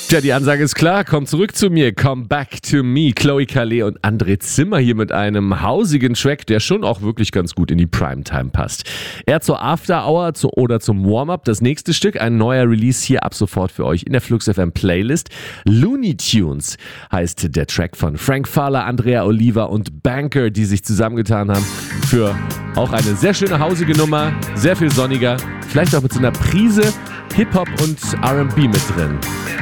Tja, die Ansage ist klar. Komm zurück zu mir. Come back to me. Chloe Calais und André Zimmer hier mit einem hausigen Track, der schon auch wirklich ganz gut in die Primetime passt. Eher zur After Hour oder zum Warm-Up. Das nächste Stück, ein neuer Release hier ab sofort für euch in der Flux FM Playlist. Looney Tunes heißt der Track von Frank Fahler, Andrea Oliva und Banker, die sich zusammengetan haben für auch eine sehr schöne hausige Nummer. Sehr viel sonniger. Vielleicht auch mit so einer Prise Hip-Hop und R&B mit drin.